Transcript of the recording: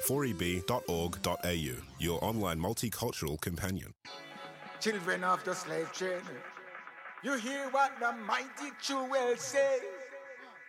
4eb.org.au, your online multicultural companion. Children of the slave trade, you hear what the mighty Jewel say?